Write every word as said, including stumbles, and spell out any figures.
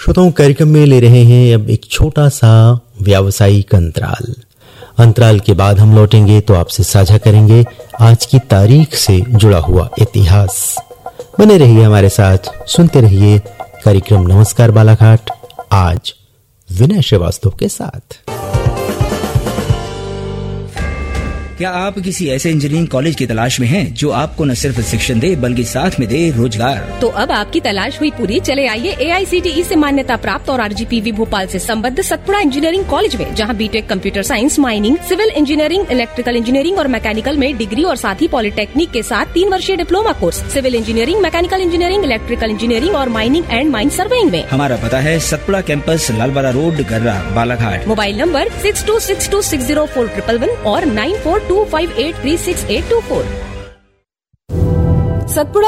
श्रोताओं, कार्यक्रम में ले रहे हैं अब एक छोटा सा व्यावसायिक अंतराल। अंतराल के बाद हम लौटेंगे तो आपसे साझा करेंगे आज की तारीख से जुड़ा हुआ इतिहास। बने रहिए हमारे साथ, सुनते रहिए कार्यक्रम नमस्कार बालाघाट, आज विनय श्रीवास्तव के साथ। क्या आप किसी ऐसे इंजीनियरिंग कॉलेज की तलाश में हैं जो आपको न सिर्फ शिक्षण दे बल्कि साथ में दे रोजगार? तो अब आपकी तलाश हुई पूरी। चले आइए ए आई सी टी ई से मान्यता प्राप्त और R G P V Bhopal से संबद्ध सतपुड़ा इंजीनियरिंग कॉलेज में, जहां BTech computer science, mining, civil engineering, electrical engineering और मैकेनिकल में डिग्री और साथ ही पॉलिटेक्निक के साथ तीन वर्षीय diploma course, civil engineering, mechanical engineering, electrical engineering और माइनिंग एंड माइन सर्वेइंग में। हमारा पता है सतपुड़ा कैंपस, लालबाड़ा रोड, गर्रा, Balaghat. Mobile number six to six to six zero four triple one और nine four to five eight three six eight to four. Satpura